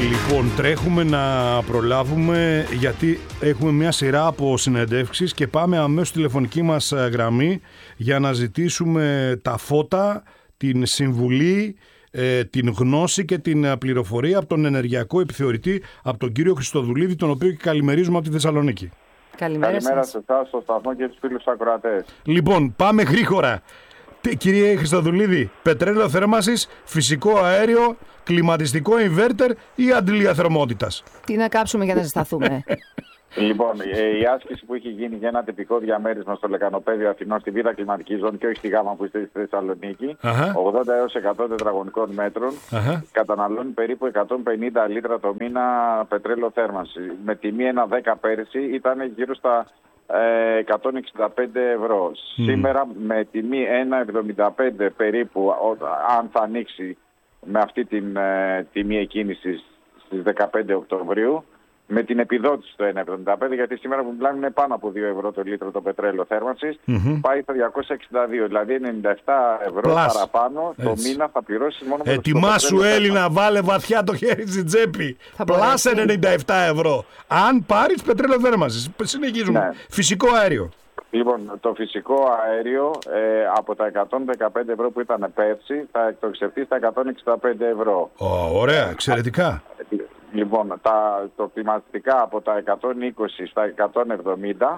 Λοιπόν, τρέχουμε να προλάβουμε γιατί έχουμε μια σειρά από συνεντεύξεις και πάμε αμέσως στη τηλεφωνική μας γραμμή για να ζητήσουμε τα φώτα, την συμβουλή, την γνώση και την πληροφορία από τον ενεργειακό επιθεωρητή, από τον κύριο Χριστοδουλίδη, τον οποίο και καλημερίζουμε από τη Θεσσαλονίκη. Καλημέρα σε εσάς, στο σταθμό και τους φίλους ακροατές. Λοιπόν, πάμε γρήγορα. Κύριε Χριστοδουλίδη, πετρέλαιο θέρμανσης, φυσικό αέριο, κλιματιστικό inverter ή αντλία θερμότητας? Τι να κάψουμε για να ζεσταθούμε? Λοιπόν, η άσκηση που έχει γίνει για ένα τυπικό διαμέρισμα στο Λεκανοπέδιο Αθηνών, στη Β' κλιματική ζώνη και όχι στη Γ' που είστε στη Θεσσαλονίκη, 80 έως 100 τετραγωνικών μέτρων, καταναλώνει περίπου 150 λίτρα το μήνα πετρέλαιο θέρμανση. Με τιμή 1,10 πέρυσι ήταν γύρω στα 165 ευρώ. Σήμερα με τιμή 1,75 περίπου, αν θα ανοίξει με αυτή την τιμή εκκίνησης στις 15 Οκτωβρίου, με την επιδότηση το 1,75, γιατί σήμερα που μιλάμε είναι πάνω από 2 ευρώ το λίτρο το πετρέλαιο θέρμανσης, πάει στα 262, δηλαδή 97 ευρώ παραπάνω το μήνα θα πληρώσει μόνο με το ετοιμάσου Έλληνα, βάλε βαθιά το χέρι στην τσέπη. Πλάς 97 ευρώ. Αν πάρεις πετρέλαιο θέρμανσης. Συνεχίζουμε. Ναι. Φυσικό αέριο. Λοιπόν, το φυσικό αέριο από τα 115 ευρώ που ήταν πέρσι θα εκτοξευτεί στα 165 ευρώ. Ωραία, εξαιρετικά. Λοιπόν, το κλιματιστικά από τα 120 στα 170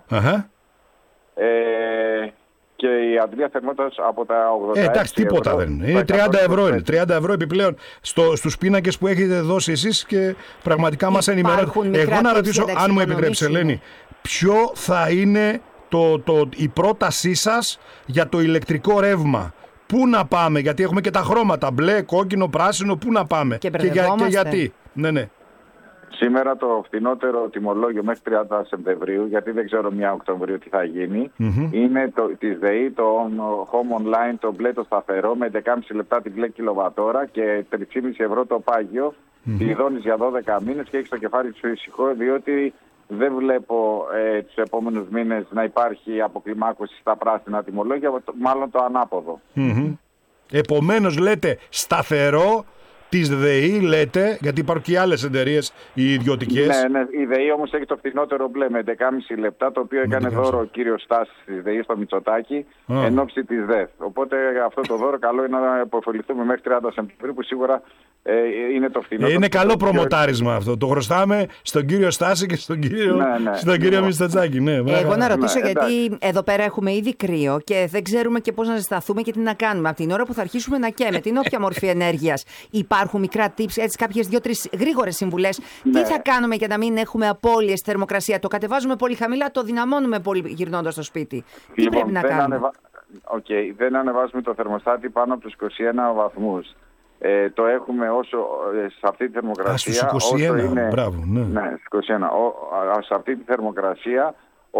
και η αντλία θερμότητας από τα 86 εντάξει, τίποτα ευρώ, δεν είναι. Είναι 30 ευρώ, είναι 30 ευρώ επιπλέον στους πίνακες που έχετε δώσει εσείς και πραγματικά μας ενημερώνετε. Εγώ να ρωτήσω, αν μου επιτρέψει, Ελένη, ποιο θα είναι η πρότασή σας για το ηλεκτρικό ρεύμα? Πού να πάμε? Γιατί έχουμε και τα χρώματα, μπλε, κόκκινο, πράσινο, πού να πάμε και γιατί? Ναι. Σήμερα το φθηνότερο τιμολόγιο μέχρι 30 Σεπτεμβρίου, γιατί δεν ξέρω 1 Οκτωβρίου τι θα γίνει, είναι της ΔΕΗ, το Home Online, το μπλε το σταθερό, με 11,5 λεπτά την μπλε κιλοβατόρα και 3,5 ευρώ το πάγιο. Κλειδώνεις για 12 μήνες και έχεις το κεφάλι σου ησυχό, διότι δεν βλέπω τους επόμενους μήνες να υπάρχει αποκλιμάκωση στα πράσινα τιμολόγια, μάλλον το ανάποδο. Επομένως λέτε σταθερό της ΔΕΗ, λέτε, γιατί υπάρχουν και άλλες εταιρείες οι ιδιωτικές. Ναι, η ΔΕΗ όμως έχει το φθηνότερο μπλε με 11,5 λεπτά, το οποίο έκανε δώρο ο κύριος Στάσης της ΔΕΗ στο Μητσοτάκη εν ώψη της ΔΕΘ. Οπότε αυτό το δώρο καλό είναι να υποφεληθούμε μέχρι 30 Σεπτεμβρίου, που σίγουρα είναι το φθηνότερο. Είναι καλό προμοτάρισμα αυτό. Το χρωστάμε στον κύριο Στάση και στον κύριο Μητσοτάκη. Ναι, εγώ να ρωτήσω, γιατί εδώ πέρα έχουμε ήδη κρύο και δεν ξέρουμε και πώς να ζεσταθούμε και τι να κάνουμε. Από την ώρα που θα αρχίσουμε να καίμε την όποια μορφή ενέργειας, υπάρχουν μικρά tips, έτσι κάποιες 2-3 γρήγορες συμβουλές? Τι θα κάνουμε για να μην έχουμε απώλειες στη θερμοκρασία? Το κατεβάζουμε πολύ χαμηλά, το δυναμώνουμε πολύ γυρνώντας στο σπίτι. Τι πρέπει να κάνουμε? Δεν ανεβάζουμε το θερμοστάτη πάνω από τους 21 βαθμούς. Το έχουμε όσο σε αυτή τη θερμοκρασία. Στους 21, μπράβο. Ναι, στους 21. Σε αυτή τη θερμοκρασία,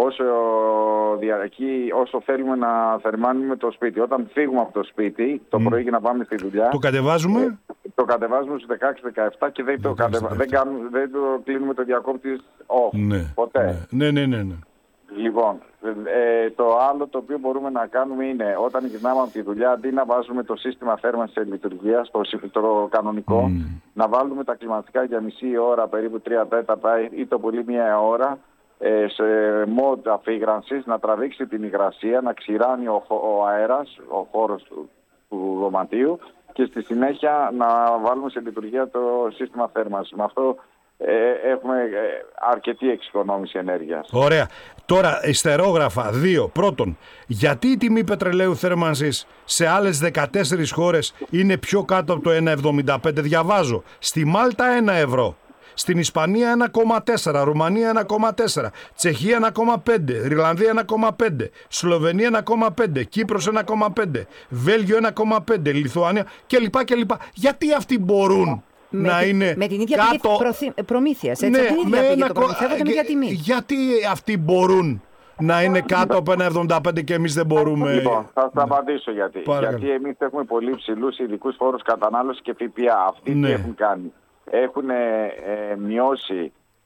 όσο θέλουμε να θερμάνουμε το σπίτι. Όταν φύγουμε από το σπίτι, το πρωί για να πάμε στη δουλειά, το κατεβάζουμε. Το κατεβάζουμε στους 16-17 και δεν το κλείνουμε το διακόπτη ποτέ. Ναι. Λοιπόν, το άλλο το οποίο μπορούμε να κάνουμε είναι όταν γυρνάμε από τη δουλειά, αντί να βάζουμε το σύστημα θέρμανσης σε λειτουργία, το κανονικό, να βάλουμε τα κλιματιστικά για μισή ώρα, περίπου 3 τέταρτα ή το πολύ 1 ώρα, σε mode αφήγρανσης, να τραβήξει την υγρασία, να ξηράνει ο αέρας, ο χώρος του δωματίου, και στη συνέχεια να βάλουμε σε λειτουργία το σύστημα θέρμανσης. Με αυτό έχουμε αρκετή εξοικονόμηση ενέργειας. Ωραία. Τώρα, ιστερόγραφα 2. Πρώτον, γιατί η τιμή πετρελαίου θέρμανσης σε άλλες 14 χώρες είναι πιο κάτω από το 1,75? Διαβάζω. Στη Μάλτα 1 ευρώ. Στην Ισπανία 1,4, Ρουμανία 1,4, Τσεχία 1,5, Ιρλανδία 1,5, Σλοβενία 1,5, Κύπρος 1,5, Βέλγιο 1,5, Λιθουανία κλπ. Γιατί αυτοί μπορούν να είναι με την ίδια κάτω... πηγή προμήθειας, έτσι, την ίδια πηγή το προμηθεύονται με ίδια τιμή. Γιατί αυτοί μπορούν να είναι κάτω από 1,75 και εμείς δεν μπορούμε? Λοιπόν, θα σας απαντήσω γιατί. Γιατί εμείς έχουμε πολύ ψηλούς ειδικούς φόρους κατανάλωσης και ΦΠΑ. Αυτοί τι έχουν κάνει? Έχουν μειώσει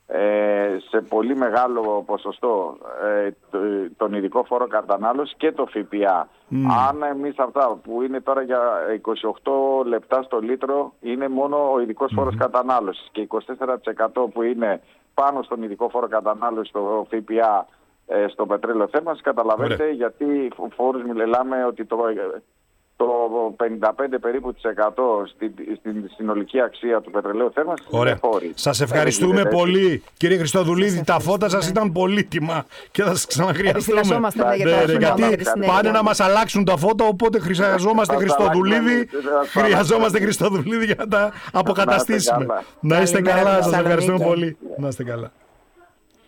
σε πολύ μεγάλο ποσοστό τον ειδικό φόρο κατανάλωση και το ΦΠΑ. Αν εμείς αυτά που είναι τώρα για 28 λεπτά στο λίτρο είναι μόνο ο ειδικός φόρος κατανάλωσης και 24% που είναι πάνω στον ειδικό φόρο κατανάλωσης στο ΦΠΑ στο πετρέλαιο θέρμανσης, καταλαβαίνετε γιατί φόρους μιλάμε ότι το 55 περίπου της 100 στην συνολική αξία του πετρελαίου θέρμανσης είναι φόροι. Σας ευχαριστούμε πολύ, κύριε Χριστοδουλίδη. Τα φώτα σας ήταν πολύτιμα και θα σας ξαναχρειαστούμε. Γιατί πάνε να μας αλλάξουν τα φώτα, οπότε χρειαζόμαστε Χριστοδουλίδη για να τα αποκαταστήσουμε. Να είστε καλά, σας ευχαριστούμε πολύ. Να είστε καλά.